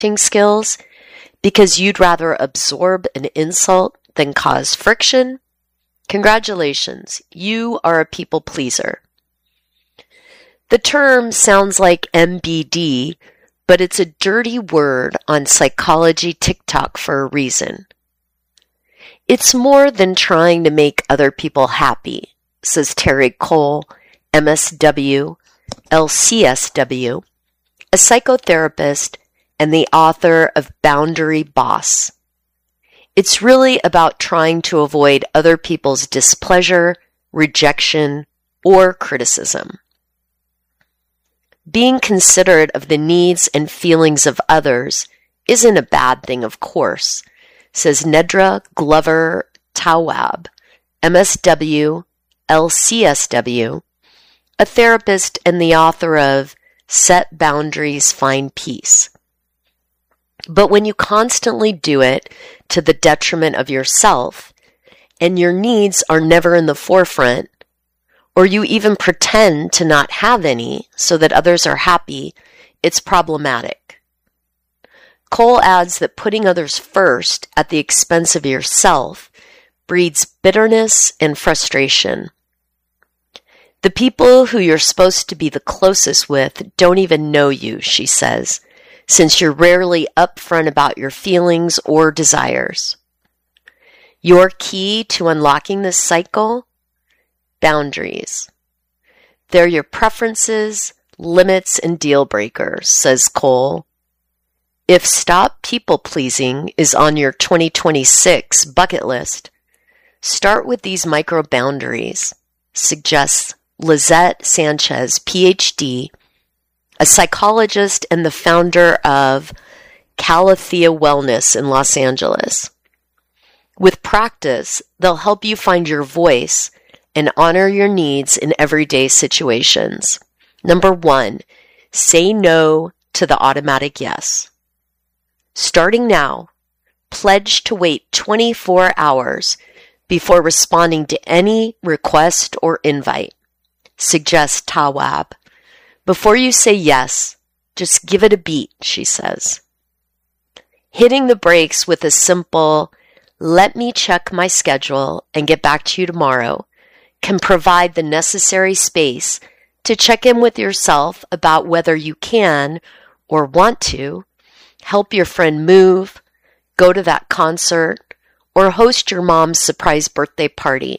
skills because you'd rather absorb an insult than cause friction? Congratulations, you are a people pleaser. The term sounds like MBD, but it's a dirty word on psychology TikTok for a reason. It's more than trying to make other people happy, says Terry Cole, MSW, LCSW, a psychotherapist and the author of Boundary Boss. It's really about trying to avoid other people's displeasure, rejection, or criticism. Being considerate of the needs and feelings of others isn't a bad thing, of course, says Nedra Glover Tawwab, MSW, LCSW, a therapist and the author of Set Boundaries, Find Peace. But when you constantly do it to the detriment of yourself, and your needs are never in the forefront, or you even pretend to not have any so that others are happy, it's problematic. Cole adds that putting others first at the expense of yourself breeds bitterness and frustration. The people who you're supposed to be the closest with don't even know you, she says, since you're rarely upfront about your feelings or desires. Your key to unlocking this cycle? Boundaries. They're your preferences, limits, and deal breakers, says Cole. If stop people-pleasing is on your 2026 bucket list, start with these micro-boundaries, suggests Lizette Sanchez, PhD, a psychologist and the founder of Calathea Wellness in Los Angeles. With practice, they'll help you find your voice and honor your needs in everyday situations. Number 1, say no to the automatic yes. Starting now, pledge to wait 24 hours before responding to any request or invite, suggests Tawwab. Before you say yes, just give it a beat, she says. Hitting the brakes with a simple, let me check my schedule and get back to you tomorrow, can provide the necessary space to check in with yourself about whether you can or want to help your friend move, go to that concert, or host your mom's surprise birthday party.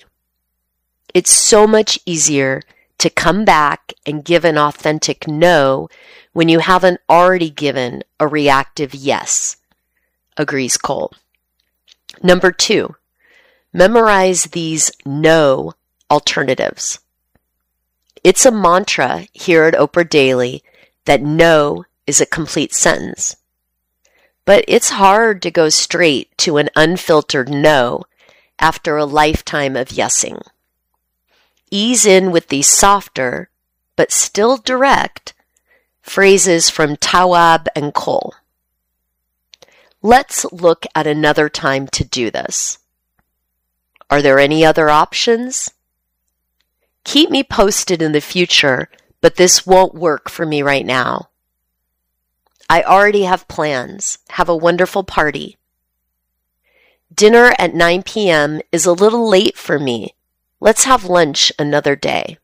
It's so much easier to come back and give an authentic no when you haven't already given a reactive yes, agrees Cole. Number 2, memorize these no alternatives. It's a mantra here at Oprah Daily that no is a complete sentence. But it's hard to go straight to an unfiltered no after a lifetime of yesing. Ease in with these softer, but still direct, phrases from Tawwab and Cole. Let's look at another time to do this. Are there any other options? Keep me posted in the future, but this won't work for me right now. I already have plans. Have a wonderful party. Dinner at 9 p.m. is a little late for me. Let's have lunch another day.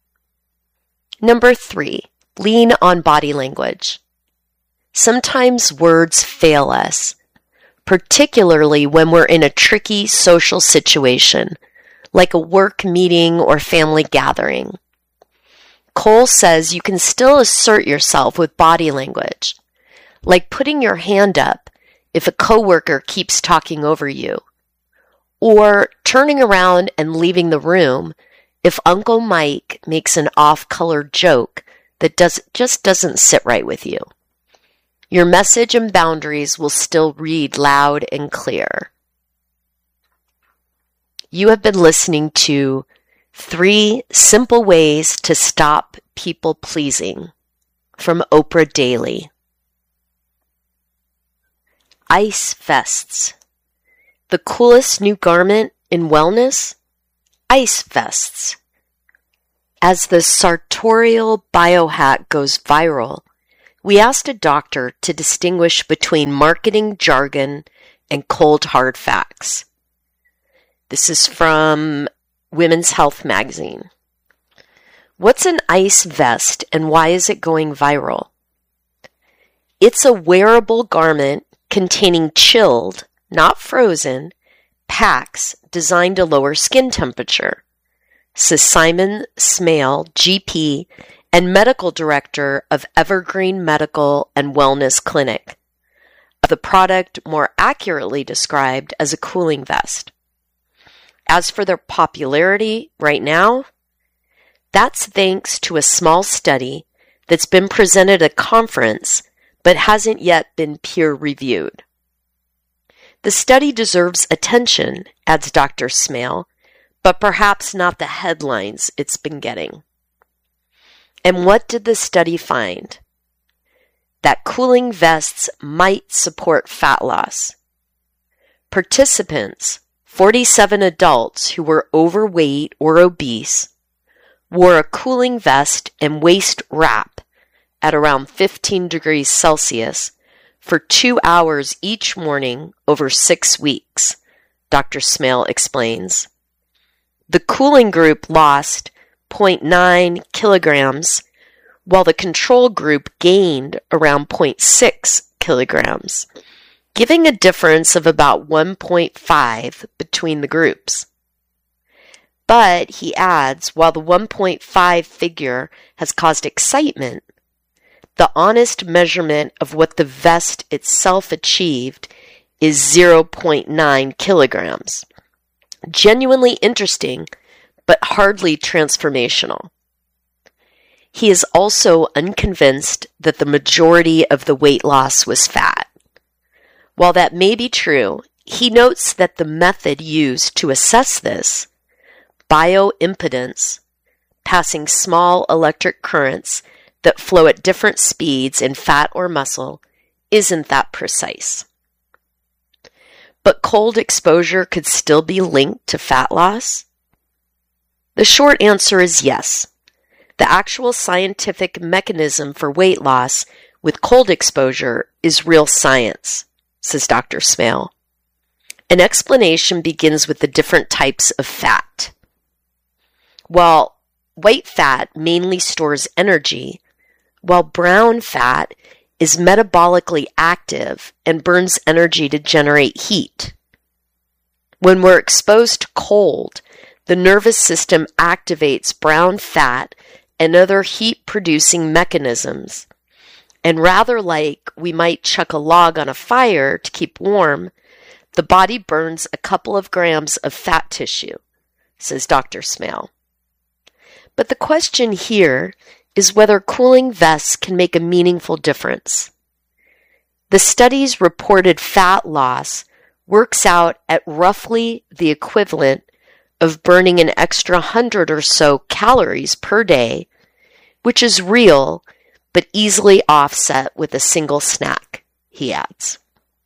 Number 3, lean on body language. Sometimes words fail us, particularly when we're in a tricky social situation, like a work meeting or family gathering. Cole says you can still assert yourself with body language, like putting your hand up if a coworker keeps talking over you, or turning around and leaving the room if Uncle Mike makes an off-color joke that just doesn't sit right with you. Your message and boundaries will still read loud and clear. You have been listening to 3 Simple Ways to Stop People Pleasing from Oprah Daily. Ice Fests. The coolest new garment in wellness? Ice Fests. As the sartorial biohack goes viral, we asked a doctor to distinguish between marketing jargon and cold hard facts. This is from Women's Health magazine. What's an ice vest and why is it going viral? It's a wearable garment containing chilled, not frozen, packs designed to lower skin temperature, says Simon Smale, GP, and medical director of Evergreen Medical and Wellness Clinic, of the product more accurately described as a cooling vest. As for their popularity right now, that's thanks to a small study that's been presented at a conference but hasn't yet been peer-reviewed. The study deserves attention, adds Dr. Smale, but perhaps not the headlines it's been getting. And what did the study find? That cooling vests might support fat loss. Participants, 47 adults who were overweight or obese, wore a cooling vest and waist wrap at around 15 degrees Celsius for 2 hours each morning over 6 weeks, Dr. Smale explains. The cooling group lost 0.9 kilograms, while the control group gained around 0.6 kilograms, giving a difference of about 1.5 between the groups. But, he adds, while the 1.5 figure has caused excitement, the honest measurement of what the vest itself achieved is 0.9 kilograms. Genuinely interesting, but hardly transformational. He is also unconvinced that the majority of the weight loss was fat. While that may be true, he notes that the method used to assess this, bioimpedance, passing small electric currents that flow at different speeds in fat or muscle, isn't that precise. But cold exposure could still be linked to fat loss? The short answer is yes. The actual scientific mechanism for weight loss with cold exposure is real science, says Dr. Smale. An explanation begins with the different types of fat. While white fat mainly stores energy, while brown fat is metabolically active and burns energy to generate heat. When we're exposed to cold, the nervous system activates brown fat and other heat-producing mechanisms. And rather like we might chuck a log on a fire to keep warm, the body burns a couple of grams of fat tissue, says Dr. Smale. But the question here is whether cooling vests can make a meaningful difference. The study's reported fat loss works out at roughly the equivalent of burning an extra 100 or so calories per day, which is real but easily offset with a single snack, he adds.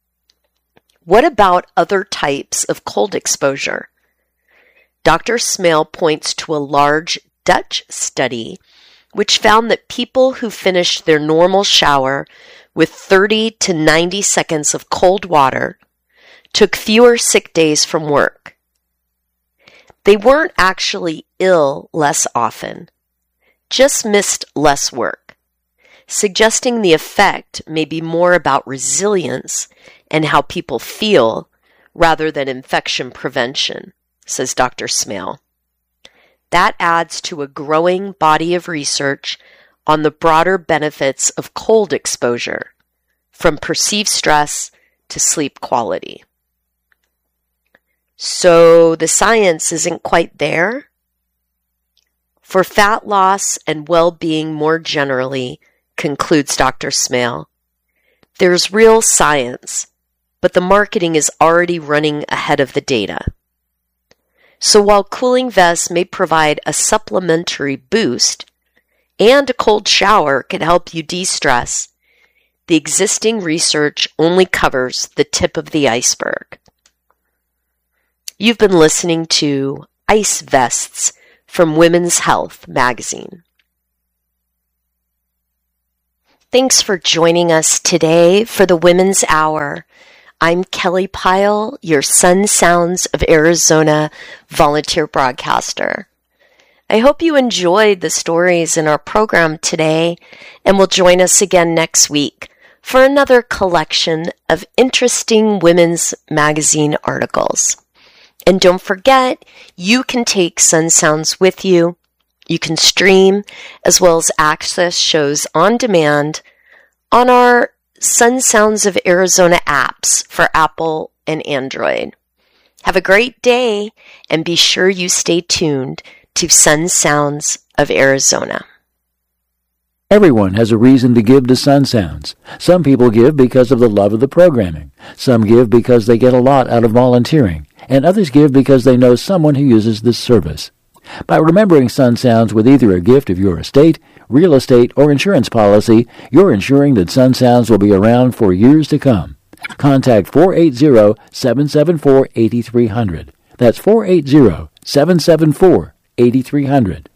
What about other types of cold exposure? Dr. Smale points to a large Dutch study which found that people who finished their normal shower with 30 to 90 seconds of cold water took fewer sick days from work. They weren't actually ill less often, just missed less work, suggesting the effect may be more about resilience and how people feel rather than infection prevention, says Dr. Smale. That adds to a growing body of research on the broader benefits of cold exposure, from perceived stress to sleep quality. So the science isn't quite there? For fat loss and well-being more generally, concludes Dr. Smale, there's real science, but the marketing is already running ahead of the data. So while cooling vests may provide a supplementary boost, and a cold shower can help you de-stress, the existing research only covers the tip of the iceberg. You've been listening to Ice Vests from Women's Health magazine. Thanks for joining us today for the Women's Hour. I'm Kelly Pyle, your Sun Sounds of Arizona volunteer broadcaster. I hope you enjoyed the stories in our program today and will join us again next week for another collection of interesting women's magazine articles. And don't forget, you can take Sun Sounds with you. You can stream as well as access shows on demand on our Sun Sounds of Arizona apps for Apple and Android. Have a great day and be sure you stay tuned to Sun Sounds of Arizona. Everyone has a reason to give to Sun Sounds. Some people give because of the love of the programming. Some give because they get a lot out of volunteering. And others give because they know someone who uses this service. By remembering Sun Sounds with either a gift of your estate, real estate, or insurance policy, you're ensuring that Sun Sounds will be around for years to come. Contact 480-774-8300. That's 480-774-8300.